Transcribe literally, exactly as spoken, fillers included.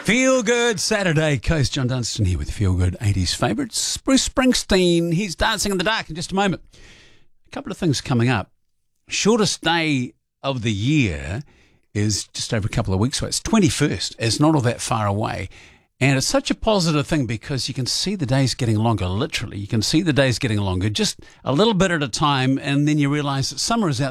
Feel Good Saturday Coast. John Dunstan here with Feel Good eighties favourites. Bruce Springsteen, he's dancing in the dark in just a moment. A couple of things coming up. Shortest day of the year is just over a couple of weeks away. It's twenty-first. It's not all that far away. And it's such a positive thing because you can see the days getting longer, literally. You can see the days getting longer, just a little bit at a time, and then you realise that summer is out